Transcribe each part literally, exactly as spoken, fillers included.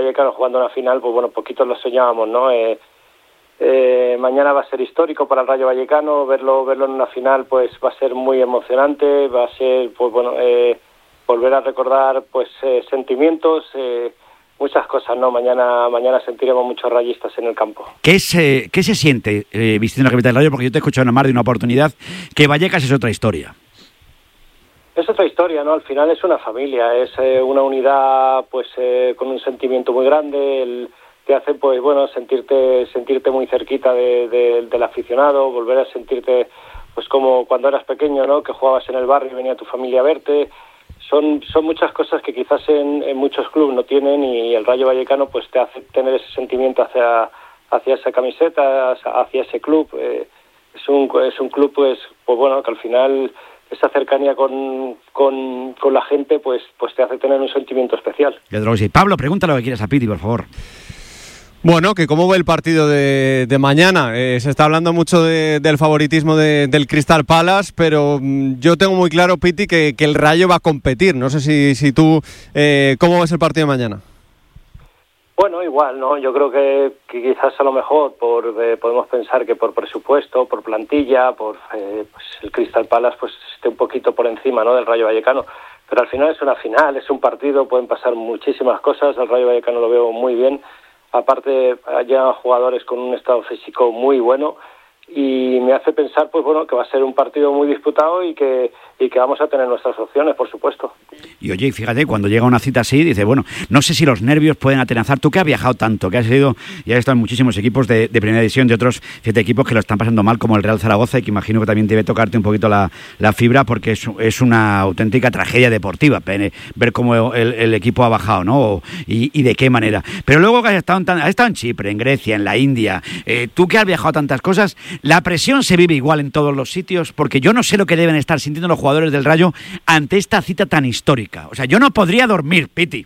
Vallecano jugando una final, pues bueno, poquitos lo soñábamos, ¿no? Eh, eh, mañana va a ser histórico para el Rayo Vallecano, verlo verlo en una final pues va a ser muy emocionante, va a ser, pues bueno, eh, volver a recordar pues eh, sentimientos, eh, muchas cosas, ¿no? Mañana mañana sentiremos muchos rayistas en el campo. ¿Qué, es, eh, ¿qué se siente eh, vistiendo la camiseta del Rayo? Porque yo te he escuchado en más de una oportunidad que Vallecas es otra historia. Es otra historia, ¿no? Al final es una familia, es eh, una unidad pues eh, con un sentimiento muy grande, el, te hace pues bueno sentirte sentirte muy cerquita de, de, del aficionado, volver a sentirte pues como cuando eras pequeño, ¿no? Que jugabas en el barrio y venía tu familia a verte. Son son muchas cosas que quizás en, en muchos clubes no tienen, y el Rayo Vallecano pues te hace tener ese sentimiento hacia hacia esa camiseta, hacia ese club. Eh, es un es un club pues pues bueno que al final esa cercanía con, con, con la gente pues pues te hace tener un sentimiento especial. Pablo, pregúntale lo que quieras a Piti, por favor. Bueno, que cómo ve el partido de, de mañana. Eh, se está hablando mucho de, del favoritismo de, del Crystal Palace, pero mmm, yo tengo muy claro, Piti, que, que el Rayo va a competir. No sé si, si tú, eh, ¿cómo ves el partido de mañana? Bueno, igual, ¿no? Yo creo que, que quizás a lo mejor por eh, podemos pensar que por presupuesto, por plantilla, por eh, pues el Crystal Palace pues esté un poquito por encima, ¿no? Del Rayo Vallecano. Pero al final es una final, es un partido, pueden pasar muchísimas cosas. El Rayo Vallecano lo veo muy bien. Aparte, llegan jugadores con un estado físico muy bueno y me hace pensar, pues bueno, que va a ser un partido muy disputado y que y que vamos a tener nuestras opciones, por supuesto. Y oye, fíjate, cuando llega una cita así, dice, bueno, no sé si los nervios pueden atenazar. Tú que has viajado tanto, que has ido y has estado en muchísimos equipos de, de primera división, de otros siete equipos que lo están pasando mal, como el Real Zaragoza, y que imagino que también debe tocarte un poquito la, la fibra, porque es, es una auténtica tragedia deportiva ver cómo el, el equipo ha bajado, ¿no? Y, y de qué manera. Pero luego que has estado, en, has estado en Chipre, en Grecia, en la India, eh, tú que has viajado a tantas cosas, la presión se vive igual en todos los sitios, porque yo no sé lo que deben estar sintiendo los jugadores del Rayo ante esta cita tan histórica. O sea, yo no podría dormir, Piti.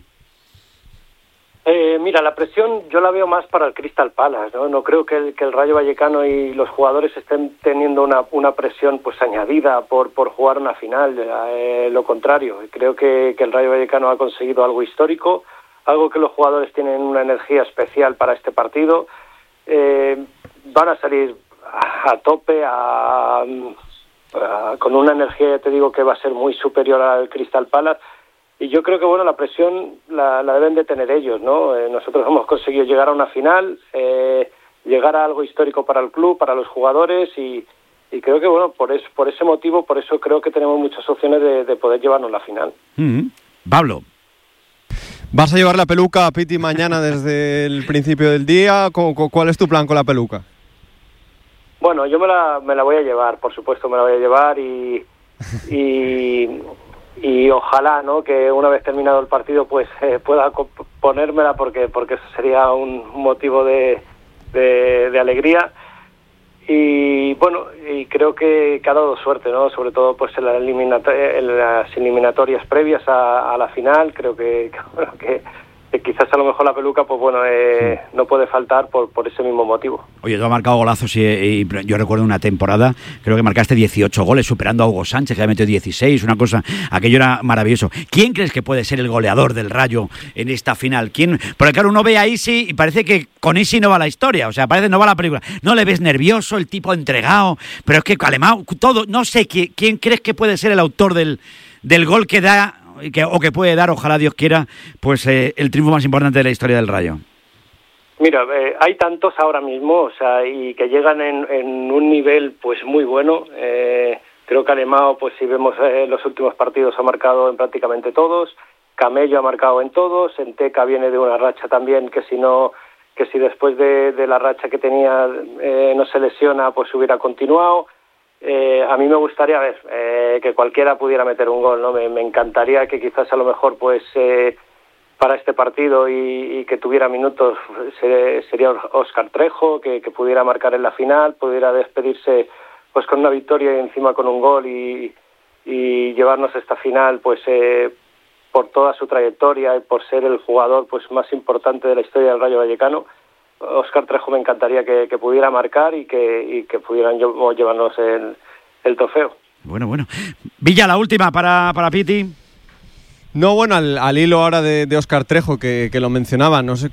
Eh, mira, la presión yo la veo más para el Crystal Palace, ¿no? No creo que el, que el Rayo Vallecano y los jugadores estén teniendo una, una presión pues añadida por, por jugar una final, eh, lo contrario. Creo que, que el Rayo Vallecano ha conseguido algo histórico, algo que los jugadores tienen una energía especial para este partido. Eh, van a salir a, a tope, a... Uh, con una energía, ya te digo, que va a ser muy superior al Crystal Palace, y yo creo que bueno la presión la, la deben de tener ellos, ¿no? Eh, nosotros hemos conseguido llegar a una final, eh, llegar a algo histórico para el club, para los jugadores, y, y creo que bueno por eso, por ese motivo, por eso creo que tenemos muchas opciones de, de poder llevarnos la final. Mm-hmm. Pablo, ¿vas a llevar la peluca a Piti mañana desde el principio del día? ¿Cuál es tu plan con la peluca? Bueno, yo me la, me la voy a llevar, por supuesto me la voy a llevar y, y, y ojalá, ¿no? Que una vez terminado el partido pues eh, pueda ponérmela porque porque eso sería un motivo de, de, de alegría. Y bueno, y creo que, que ha dado suerte, ¿no? Sobre todo pues en, la eliminator- en las eliminatorias previas a, a la final, creo que, que, que que quizás a lo mejor la peluca, pues bueno, eh, sí. no puede faltar por, por ese mismo motivo. Oye, tú has marcado golazos y, y yo recuerdo una temporada, creo que marcaste dieciocho goles, superando a Hugo Sánchez, que había metido dieciséis, una cosa, aquello era maravilloso. ¿Quién crees que puede ser el goleador del Rayo en esta final? ¿Quién? Porque claro, uno ve a Isi y parece que con Isi no va la historia, o sea, parece que no va la película. No le ves nervioso, el tipo entregado, pero es que Calemao, todo, no sé, ¿quién, quién crees que puede ser el autor del, del gol que da Que, o que puede dar, ojalá Dios quiera, pues eh, el triunfo más importante de la historia del Rayo? Mira, eh, hay tantos ahora mismo, o sea, y que llegan en, en un nivel pues muy bueno. Eh, creo que Calemao, pues si vemos eh, los últimos partidos, ha marcado en prácticamente todos. Camello ha marcado en todos. Enteca viene de una racha también que si no, que si después de, de la racha que tenía eh, no se lesiona, pues hubiera continuado. Eh, a mí me gustaría ver eh, que cualquiera pudiera meter un gol, ¿no? Me, me encantaría que quizás a lo mejor pues eh, para este partido y, y que tuviera minutos se, sería Óscar Trejo, que, que pudiera marcar en la final, pudiera despedirse pues con una victoria y encima con un gol y, y llevarnos esta final pues eh, por toda su trayectoria y por ser el jugador pues más importante de la historia del Rayo Vallecano. Óscar Trejo me encantaría que, que pudiera marcar y que, y que pudieran llevarnos el, el trofeo. Bueno, bueno. Villa, la última para, para Piti. No, bueno, al, al hilo ahora de, de Óscar Trejo, que, que lo mencionaba, no sé